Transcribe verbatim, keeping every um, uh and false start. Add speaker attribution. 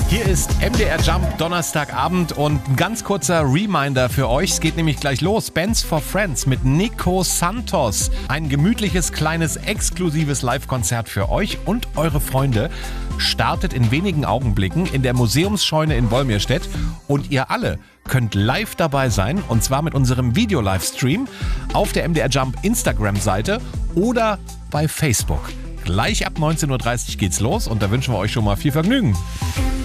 Speaker 1: Hier ist M D R Jump Donnerstagabend und ein ganz kurzer Reminder für euch. Es geht nämlich gleich los. Bands for Friends mit Nico Santos. Ein gemütliches, kleines, exklusives Live-Konzert für euch und eure Freunde. Startet in wenigen Augenblicken in der Museumsscheune in Wolmirstedt. Und ihr alle könnt live dabei sein. Und zwar mit unserem Video-Livestream auf der M D R Jump Instagram-Seite oder bei Facebook. Gleich ab neunzehn Uhr dreißig geht's los und da wünschen wir euch schon mal viel Vergnügen.